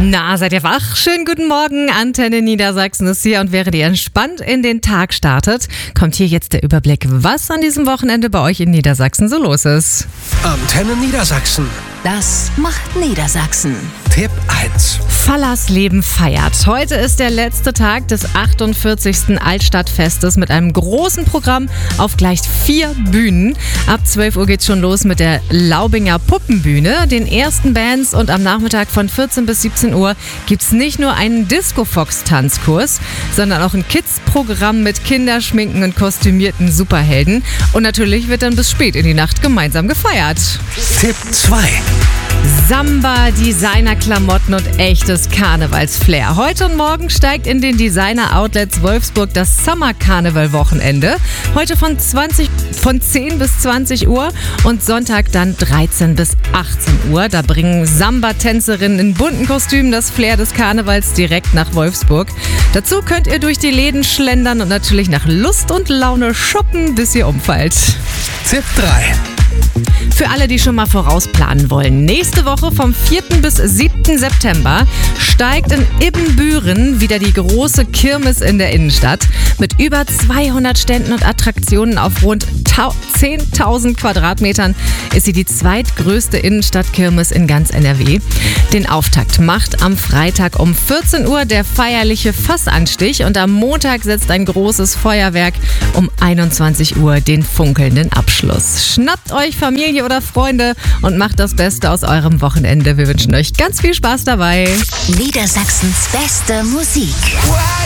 Na, seid ihr wach? Schönen guten Morgen. Antenne Niedersachsen ist hier und während ihr entspannt in den Tag startet, kommt hier jetzt der Überblick, was an diesem Wochenende bei euch in Niedersachsen so los ist. Antenne Niedersachsen. Das macht Niedersachsen. Tipp 1. Fallersleben feiert. Heute ist der letzte Tag des 48. Altstadtfestes mit einem großen Programm auf gleich 4 Bühnen. Ab 12 Uhr geht's schon los mit der Laubinger Puppenbühne, den ersten Bands, und am Nachmittag von 14 bis 17 Uhr gibt's nicht nur einen Disco-Fox-Tanzkurs, sondern auch ein Kids-Programm mit Kinderschminken und kostümierten Superhelden. Und natürlich wird dann bis spät in die Nacht gemeinsam gefeiert. Tipp 2. Samba, Designer-Klamotten und echtes Karnevalsflair. Heute und morgen steigt in den Designer-Outlets Wolfsburg das Summer-Carnival-Wochenende. Heute von 10 bis 20 Uhr und Sonntag dann 13 bis 18 Uhr. Da bringen Samba-Tänzerinnen in bunten Kostümen das Flair des Karnevals direkt nach Wolfsburg. Dazu könnt ihr durch die Läden schlendern und natürlich nach Lust und Laune shoppen, bis ihr umfallt. Tipp 3. Für alle, die schon mal vorausplanen wollen. Nächste Woche vom 4. bis 7. September steigt in Ibbenbüren wieder die große Kirmes in der Innenstadt. Mit über 200 Ständen und Attraktionen auf rund 10.000 Quadratmetern ist sie die zweitgrößte Innenstadtkirmes in ganz NRW. Den Auftakt macht am Freitag um 14 Uhr der feierliche Fassanstich und am Montag setzt ein großes Feuerwerk um 21 Uhr den funkelnden Abschluss. Schnappt euch Familie oder Freunde und macht das Beste aus eurem Wochenende. Wir wünschen euch ganz viel Spaß dabei. Niedersachsens beste Musik.